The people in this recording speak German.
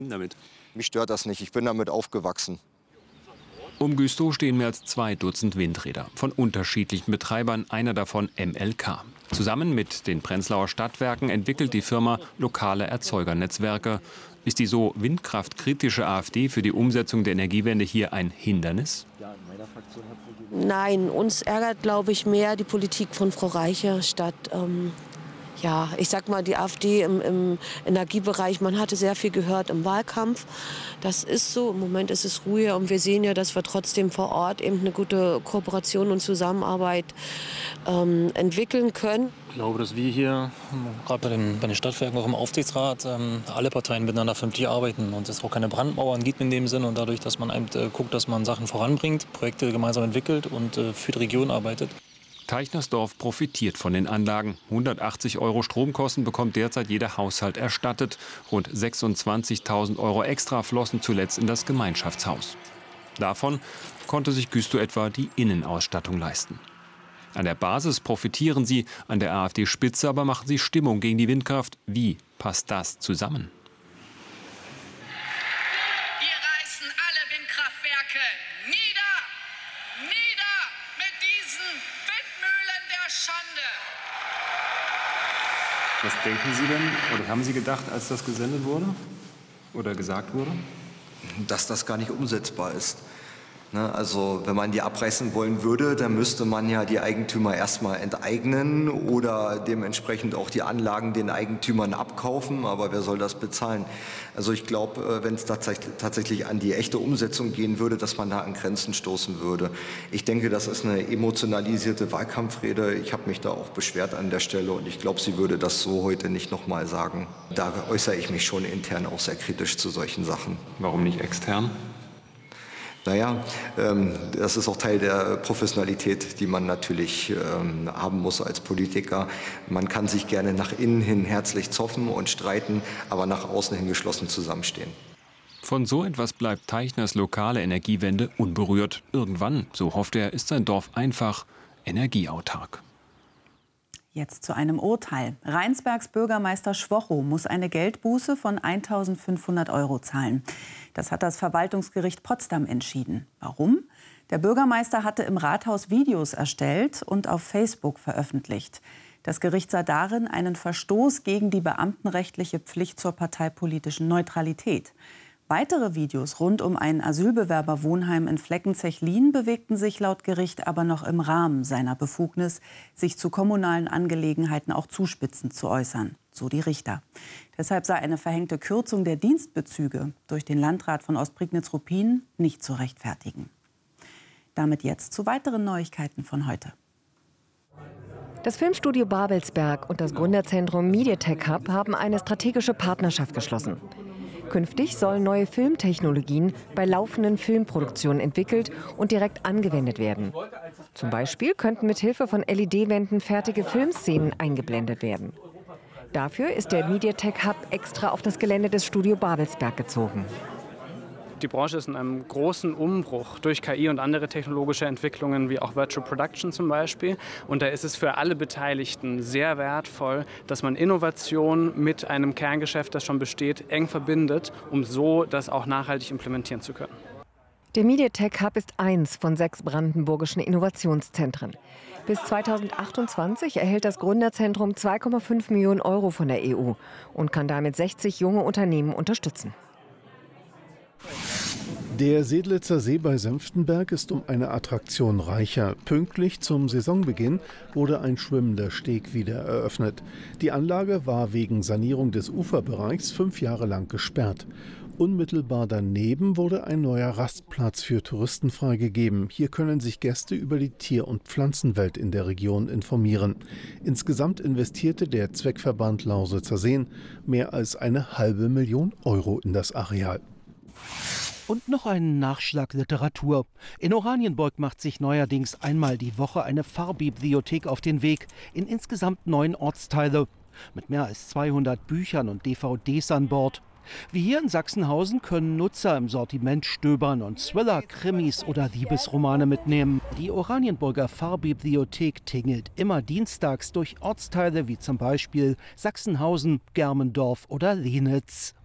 damit? Mich stört das nicht, ich bin damit aufgewachsen. Um Güstrow stehen mehr als 2 Dutzend Windräder von unterschiedlichen Betreibern, einer davon MLK. Zusammen mit den Prenzlauer Stadtwerken entwickelt die Firma lokale Erzeugernetzwerke. Ist die so windkraftkritische AfD für die Umsetzung der Energiewende hier ein Hindernis? Nein, uns ärgert, glaube ich, mehr die Politik von Frau Reiche statt, ja, ich sag mal, die AfD im Energiebereich. Man hatte sehr viel gehört im Wahlkampf. Das ist so. Im Moment ist es ruhiger und wir sehen ja, dass wir trotzdem vor Ort eben eine gute Kooperation und Zusammenarbeit entwickeln können. Ich glaube, dass wir hier, gerade bei den Stadtwerken, auch im Aufsichtsrat, alle Parteien miteinander vernünftig arbeiten und es auch keine Brandmauern gibt in dem Sinne. Und dadurch, dass man guckt, dass man Sachen voranbringt, Projekte gemeinsam entwickelt und für die Region arbeitet. Teichnersdorf profitiert von den Anlagen. 180 € Stromkosten bekommt derzeit jeder Haushalt erstattet. Rund 26.000 € extra flossen zuletzt in das Gemeinschaftshaus. Davon konnte sich Güstrow etwa die Innenausstattung leisten. An der Basis profitieren sie, an der AfD-Spitze aber machen sie Stimmung gegen die Windkraft. Wie passt das zusammen? Wir reißen alle Windkraftwerke nieder! Nieder mit diesen Windmühlen der Schande! Was denken Sie denn, oder haben Sie gedacht, als das gesendet wurde oder gesagt wurde? Dass das gar nicht umsetzbar ist. Also wenn man die abreißen wollen würde, dann müsste man ja die Eigentümer erstmal enteignen oder dementsprechend auch die Anlagen den Eigentümern abkaufen. Aber wer soll das bezahlen? Also ich glaube, wenn es tatsächlich an die echte Umsetzung gehen würde, dass man da an Grenzen stoßen würde. Ich denke, das ist eine emotionalisierte Wahlkampfrede. Ich habe mich da auch beschwert an der Stelle und ich glaube, sie würde das so heute nicht noch mal sagen. Da äußere ich mich schon intern auch sehr kritisch zu solchen Sachen. Warum nicht extern? Naja, das ist auch Teil der Professionalität, die man natürlich haben muss als Politiker. Man kann sich gerne nach innen hin herzlich zoffen und streiten, aber nach außen hin geschlossen zusammenstehen. Von so etwas bleibt Teichners lokale Energiewende unberührt. Irgendwann, so hofft er, ist sein Dorf einfach energieautark. Jetzt zu einem Urteil. Rheinsbergs Bürgermeister Schwochow muss eine Geldbuße von 1.500 € zahlen. Das hat das Verwaltungsgericht Potsdam entschieden. Warum? Der Bürgermeister hatte im Rathaus Videos erstellt und auf Facebook veröffentlicht. Das Gericht sah darin einen Verstoß gegen die beamtenrechtliche Pflicht zur parteipolitischen Neutralität. Weitere Videos rund um ein Asylbewerberwohnheim in Fleckenzechlin bewegten sich laut Gericht aber noch im Rahmen seiner Befugnis, sich zu kommunalen Angelegenheiten auch zuspitzend zu äußern, so die Richter. Deshalb sei eine verhängte Kürzung der Dienstbezüge durch den Landrat von Ostprignitz-Ruppin nicht zu rechtfertigen. Damit jetzt zu weiteren Neuigkeiten von heute. Das Filmstudio Babelsberg und das Gründerzentrum MediaTek Hub haben eine strategische Partnerschaft geschlossen. Künftig sollen neue Filmtechnologien bei laufenden Filmproduktionen entwickelt und direkt angewendet werden. Zum Beispiel könnten mit Hilfe von LED-Wänden fertige Filmszenen eingeblendet werden. Dafür ist der MediaTek Hub extra auf das Gelände des Studio Babelsberg gezogen. Die Branche ist in einem großen Umbruch durch KI und andere technologische Entwicklungen, wie auch Virtual Production zum Beispiel. Und da ist es für alle Beteiligten sehr wertvoll, dass man Innovation mit einem Kerngeschäft, das schon besteht, eng verbindet, um so das auch nachhaltig implementieren zu können. Der MediaTek Hub ist eins von 6 brandenburgischen Innovationszentren. Bis 2028 erhält das Gründerzentrum 2,5 Millionen € von der EU und kann damit 60 junge Unternehmen unterstützen. Der Sedlitzer See bei Senftenberg ist um eine Attraktion reicher. Pünktlich zum Saisonbeginn wurde ein schwimmender Steg wieder eröffnet. Die Anlage war wegen Sanierung des Uferbereichs 5 Jahre lang gesperrt. Unmittelbar daneben wurde ein neuer Rastplatz für Touristen freigegeben. Hier können sich Gäste über die Tier- und Pflanzenwelt in der Region informieren. Insgesamt investierte der Zweckverband Lausitzer Seen mehr als 500.000 € in das Areal. Und noch einen Nachschlag Literatur. In Oranienburg macht sich neuerdings einmal die Woche eine Fahrbibliothek auf den Weg in insgesamt 9 Ortsteile. Mit mehr als 200 Büchern und DVDs an Bord. Wie hier in Sachsenhausen können Nutzer im Sortiment stöbern und Thriller, Krimis oder Liebesromane mitnehmen. Die Oranienburger Fahrbibliothek tingelt immer dienstags durch Ortsteile wie zum Beispiel Sachsenhausen, Germendorf oder Lenitz.